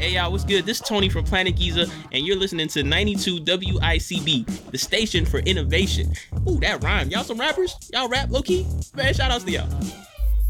Hey y'all, what's good? This is Tony from Planet Giza, and you're listening to 92 WICB, the station for innovation. Ooh, that rhymed. Y'all some rappers? Y'all rap low key? Man, shout outs to y'all.